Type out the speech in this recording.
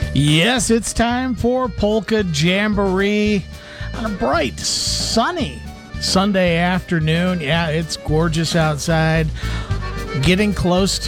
Yes, it's time for Polka Jamboree on a bright, sunny Sunday afternoon. Yeah, it's gorgeous outside. Getting close